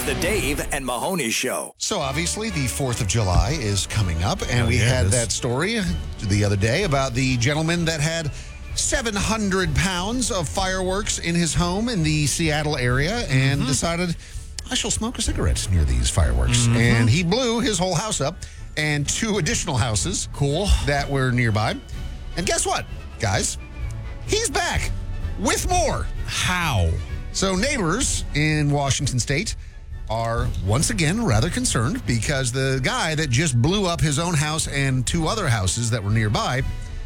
the Dave and Mahoney Show. So obviously the 4th of July is coming up, and we yeah, had it is. that story the other day about the gentleman that had 700 pounds of fireworks in his home in the Seattle area and decided, I shall smoke a cigarette near these fireworks. And he blew his whole house up and 2 additional houses that were nearby. And guess what, guys? He's back with more. How? So neighbors in Washington State are once again rather concerned because the guy that just blew up his own house and 2 other houses that were nearby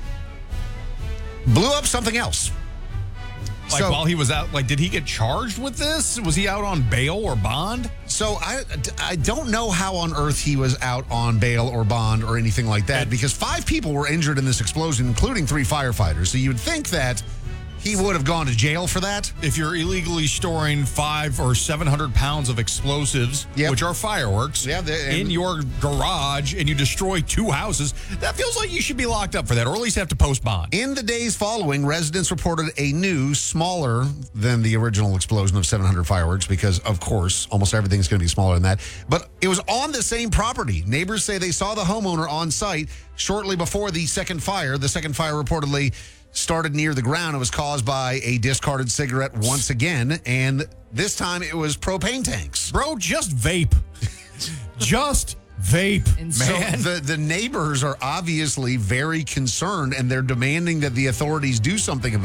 blew up something else. Like while he was out, did he get charged with this? Was he out on bail or bond? So I don't know how on earth he was out on bail or bond or anything like that because 5 people were injured in this explosion, including 3 firefighters. So you would think that he would have gone to jail for that. If you're illegally storing 500 or 700 pounds of explosives, which are fireworks, in your garage, and you destroy 2 houses, that feels like you should be locked up for that, or at least have to post bond. In the days following, residents reported a new, smaller than the original explosion of 700 fireworks because, of course, almost everything's going to be smaller than that. But it was on the same property. Neighbors say they saw the homeowner on site shortly before the second fire. The second fire reportedly started near the ground. It was caused by a discarded cigarette once again, and this time it was propane tanks. Bro, just vape. Just vape, man. So the neighbors are obviously very concerned, and they're demanding that the authorities do something about it.